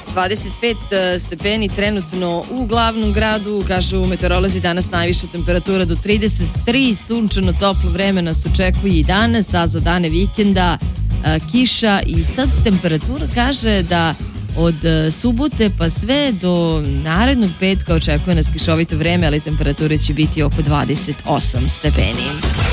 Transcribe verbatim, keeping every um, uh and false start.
dvadeset pet stepeni trenutno u glavnom gradu, kažu meteorolozi, danas najviša temperatura do trideset tri, sunčano toplo vreme nas očekuje i danas, a za dane vikenda a, kiša i sad temperatura kaže da od subote pa sve do narednog petka očekuje nas kišovito vreme, ali temperature će biti oko dvadeset osam stepeni.